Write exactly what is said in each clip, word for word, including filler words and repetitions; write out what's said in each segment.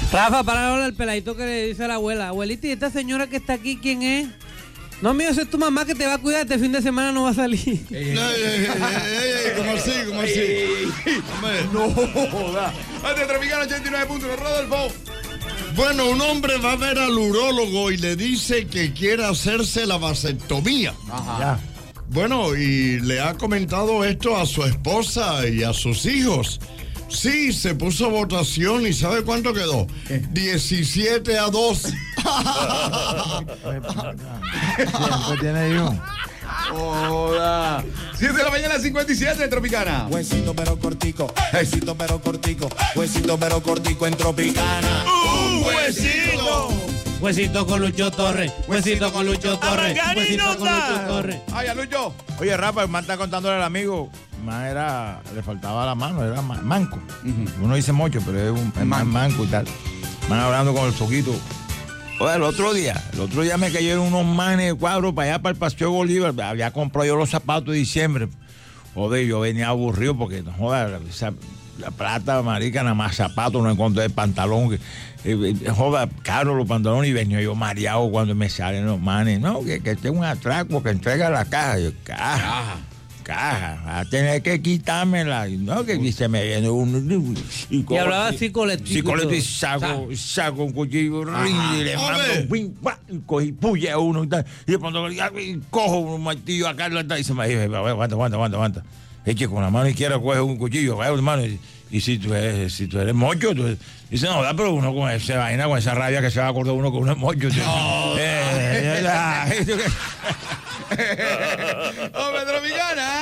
Rafa, para ahora el peladito que le dice a la abuela, abuelita, ¿y esta señora que está aquí quién es? No, mío, esa es tu mamá que te va a cuidar, este fin de semana no va a salir. Ey, ey, ey, ey, ey, ¿cómo así? ¿Cómo así? Ey, ey, no joda. Antes de Tropicana ochenta y nueve punto uno, Rodolfo. Bueno, un hombre va a ver al urólogo y le dice que quiere hacerse la vasectomía. Ajá. Ya. Bueno, y le ha comentado esto a su esposa y a sus hijos. Sí, se puso votación y ¿sabe cuánto quedó? ¿Qué? diecisiete a dos. Siempre tiene hijos. Hola. siete de la mañana, cincuenta y siete en Tropicana. Huesito pero cortico, huesito pero cortico, huesito pero cortico en Tropicana. ¡Un huesito! Huesito con Lucho Torres, huesito con Lucho Torres, huesito con Lucho Torres. Ay, a Lucho. Oye, Rafa, el man está contándole al amigo. Más era, le faltaba la mano, era manco. Uh-huh. Uno dice mucho, pero es un es man. manco y tal. Man hablando con el soquito. Oye, el otro día, el otro día me cayeron unos manes de cuadro para allá, para el Paseo Bolívar. Había comprado yo los zapatos de diciembre. Joder, yo venía aburrido porque, joder, esa, la plata, marica, nada más zapatos, no encontré el pantalón. Eh, eh, joder, caro los pantalones y venía yo mareado cuando me salen los manes. No, que, que tengo un atraco, que entrega la caja. Yo, caja. caja. Caja, a tener que quitármela, no que se me viene un y, y hablaba así colectivo. Sí, colectivo y saco, saco un cuchillo y le mando un y cogí puya a uno y tal. Y de pronto y cojo un martillo acá y se me dice, aguanta, aguanta, aguanta, aguanta. Es que con la mano izquierda coge un cuchillo, hermano, y, y si tú eres, si tú eres mocho, tú dice, no, da, pero uno con esa vaina, con esa rabia que se va a acordar uno con uno es mocho. No. Eh, ¡Hombre, Tropicana!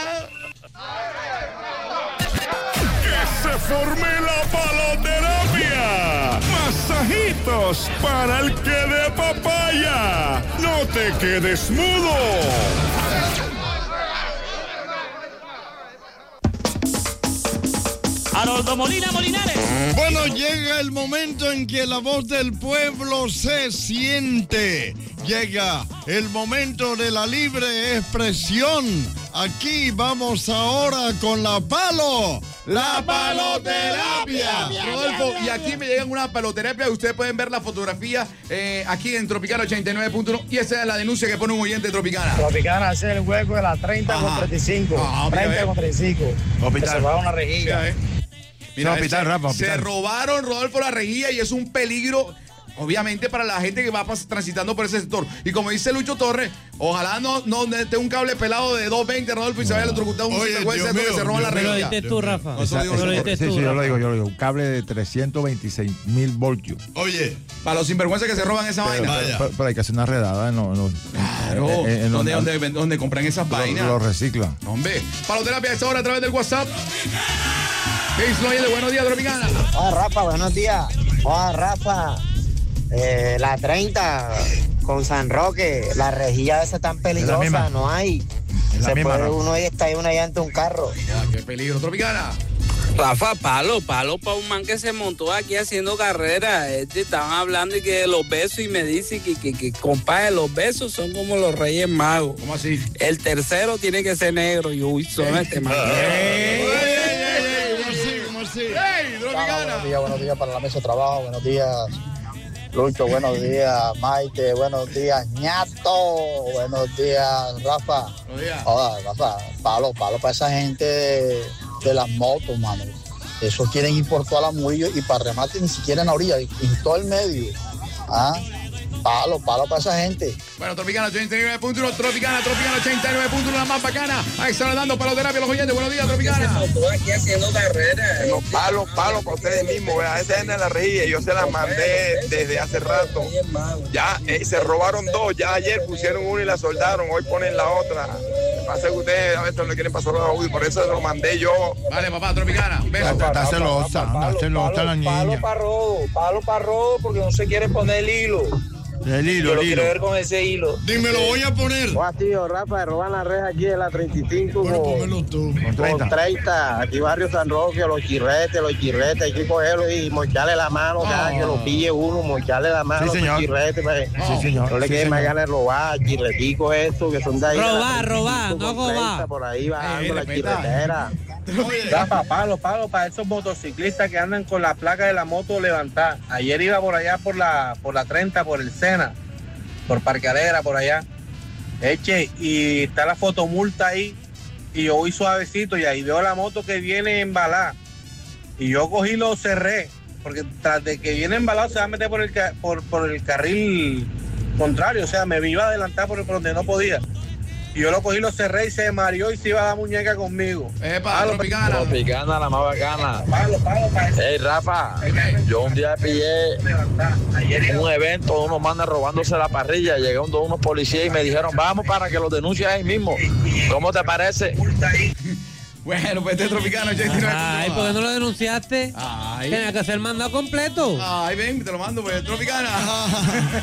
¡Que se forme la paloterapia! ¡Masajitos para el que de papaya! ¡No te quedes mudo! Haroldo Molina Molinares. Bueno, llega el momento en que la voz del pueblo se siente. Llega el momento de la libre expresión. Aquí vamos ahora con la palo. La paloterapia. Rodolfo, y aquí me llegan una paloterapia. Ustedes pueden ver la fotografía eh, aquí en Tropicana ochenta y nueve punto uno. Y esa es la denuncia que pone un oyente de Tropicana. Tropicana hace el hueco de la treinta con treinta y cinco. Ah, treinta con treinta y cinco. Hospital. Se robaron una rejilla. Mira, eh. Mira, no, hospital, se, Rafa, hospital. se robaron, Rodolfo, la rejilla y es un peligro, obviamente, para la gente que va transitando por ese sector. Y como dice Lucho Torres, ojalá no, no esté un cable pelado de doscientos veinte, Rodolfo, y se vaya electrocutado un sinvergüenza que se roba la rejilla. Lo dijiste tú, Rafa. No, esa, esa, lo dijiste sí, tú, sí, yo lo digo, yo lo digo. Un cable de trescientos veintiséis mil voltios. Oye, para los sinvergüenzas que se roban esa pero, vaina. Pero, pero, pero hay que hacer una redada. No, no, claro. En, en, en ¿Dónde, los, dónde, dónde compran esas lo, vainas? Lo reciclan. Hombre, paloterapia a esta hora a través del WhatsApp. ¿Qué hizo de buenos días, Tropicana? Hola, Rafa, buenos días. Hola, Rafa. Eh, la treinta con San Roque, la rejilla esa tan peligrosa, no hay. Se misma, puede uno y está ahí una llanta un carro. Ya, qué peligro, Tropicana. Rafa, palo, palo para un man que se montó aquí haciendo carrera. Este, estaban hablando y que de los besos y me dice que, que, que compadre, los besos son como los Reyes Magos. ¿Cómo así? El tercero tiene que ser negro y uy, son este man. ¡Hey, Tropicana! Buenos días, buenos días para la mesa de trabajo, buenos días, Lucho, buenos días, Maite, buenos días, Ñato, buenos días, Rafa. Buenos días. Hola, Rafa, palo, palo para esa gente de, de las motos, mano. Esos quieren ir por toda la Murillo y para remate ni siquiera en la orilla, en todo el medio. ¿Ah? Palo, palo para esa gente. Bueno, Tropicana ochenta y nueve punto uno, Tropicana, Tropicana ochenta y nueve punto uno, la más bacana. Ahí están dando paloterapia a los oyentes. Buenos días, Tropicana. Aquí haciendo carrera. Bueno, palo, palo para ustedes mismos. A esa gente de la rejilla, yo se las mandé desde hace rato. Ya eh, se robaron dos. Ya ayer pusieron una y la soldaron. Hoy ponen la otra. Pasa que ustedes a veces no le quieren pasar a Uy, por eso lo mandé yo. Vale, papá, Tropicana. Un beso. Está celosa, está celosa la niña. Palo para robo, palo para robo porque no se quiere poner el hilo. El hilo, Yo lo el hilo. quiero ver con ese hilo. Dime, lo voy a poner. Hola, tío, Rafa, roban la reja aquí de la treinta y cinco Bueno, con, pónmelo tú. Con treinta. con treinta. Aquí barrio San Roque, los chirretes, los chirretes. Hay que cogerlos y mocharle la mano cada Oh. que lo pille uno, mocharle la mano Sí, a señor. los chirretes. Pues. Sí, señor. No le Sí, quede más señor. ganas de robar, chirreticos estos que son de ahí. de la Robar, treinta y cinco robar, no con treinta, robar. por ahí bajando Eh, la respeta. chirretera. Rafa, palo, palo para esos motociclistas que andan con la placa de la moto levantada. Ayer iba por allá por la por la treinta, por el Sena, por Parque Alegra, por allá. Eche, y está la fotomulta ahí. Y yo voy suavecito y ahí veo la moto que viene embalada. Y yo cogí y lo cerré. Porque tras de que viene embalado se va a meter por el, por, por el carril contrario. O sea, me iba a adelantar por, por donde no podía. Y yo lo cogí, lo cerré y se mareó y se iba a dar muñeca conmigo. Epa, Tropicana. Tropicana, la más bacana. Hey, Rafa, yo un día pillé un evento, unos manes robándose la parrilla. Llegaron todos unos policías y me dijeron, vamos para que los denuncies ahí mismo. ¿Cómo te parece? Bueno, pues este Tropicano. Ay, ¿por qué no lo denunciaste? Ay. Tenía que hacer mandado completo. Ay, ven, te lo mando, pues Tropicana.